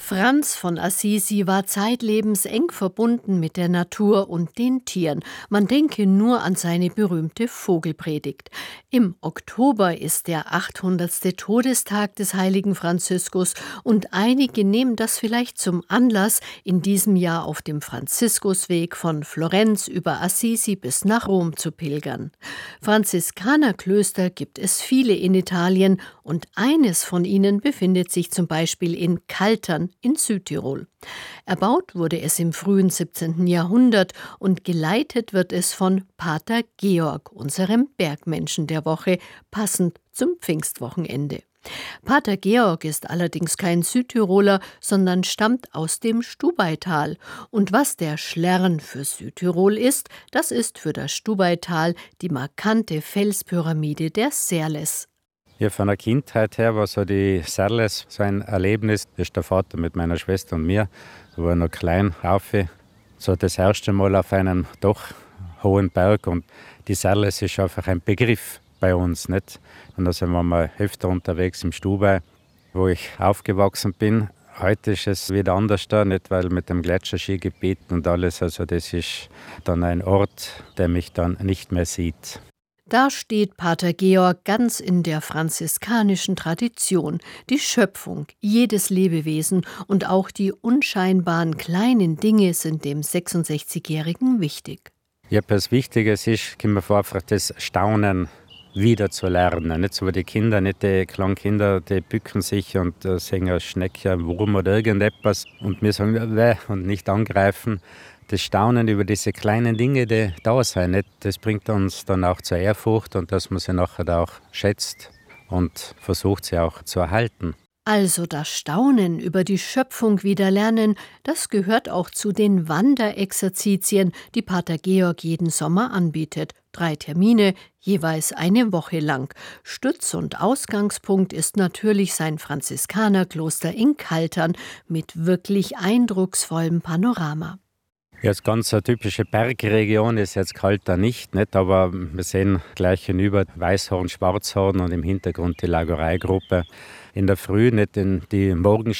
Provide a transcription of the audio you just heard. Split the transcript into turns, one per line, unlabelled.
Franz von Assisi war zeitlebens eng verbunden mit der Natur und den Tieren. Man denke nur an seine berühmte Vogelpredigt. Im Oktober ist der 800. Todestag des heiligen Franziskus und einige nehmen das vielleicht zum Anlass, in diesem Jahr auf dem Franziskusweg von Florenz über Assisi bis nach Rom zu pilgern. Franziskanerklöster gibt es viele in Italien und eines von ihnen befindet sich zum Beispiel in Kaltern in Südtirol. Erbaut wurde es im frühen 17. Jahrhundert und geleitet wird es von Pater Georg, unserem Bergmenschen der Woche, passend zum Pfingstwochenende. Pater Georg ist allerdings kein Südtiroler, sondern stammt aus dem Stubaital. Und was der Schlern für Südtirol ist, das ist für das Stubaital die markante Felspyramide der Serles.
Ja, von der Kindheit her war so die Serles so ein Erlebnis. Da ist der Vater mit meiner Schwester und mir, da war noch klein, rauf. So das erste Mal auf einem doch hohen Berg. Und die Serles ist einfach ein Begriff bei uns, nicht? Und da sind wir mal öfter unterwegs im Stubai, wo ich aufgewachsen bin. Heute ist es wieder anders da, nicht, weil mit dem Gletscherskigebiet und alles, also das ist dann ein Ort, der mich dann nicht mehr sieht.
Da steht Pater Georg ganz in der franziskanischen Tradition. Die Schöpfung, jedes Lebewesen und auch die unscheinbaren kleinen Dinge sind dem 66-Jährigen wichtig.
Ja, was Wichtiges ist, können wir einfach das Staunen wieder zu lernen. Nicht so wie die Kinder, nicht die kleinen Kinder, die bücken sich und sehen eine Schnecke, einen Wurm oder irgendetwas und wir sagen, weh, und nicht angreifen. Das Staunen über diese kleinen Dinge, die da sind, nicht? Das bringt uns dann auch zur Ehrfurcht und dass man sie nachher auch schätzt und versucht, sie auch zu erhalten.
Also das Staunen über die Schöpfung wieder lernen, das gehört auch zu den Wanderexerzitien, die Pater Georg jeden Sommer anbietet. 3 Termine, jeweils eine Woche lang. Stütz- und Ausgangspunkt ist natürlich sein Franziskanerkloster in Kaltern mit wirklich eindrucksvollem Panorama.
Ja, das ganz eine typische Bergregion ist jetzt Kaltern nicht, aber wir sehen gleich hinüber Weißhorn, Schwarzhorn und im Hintergrund die Lagoreigruppe. In der Früh, nicht in die Morgenstunden,